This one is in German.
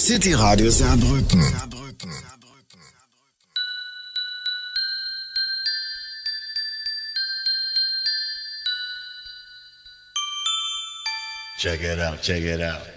City Radio Saarbrücken. Check it out, check it out.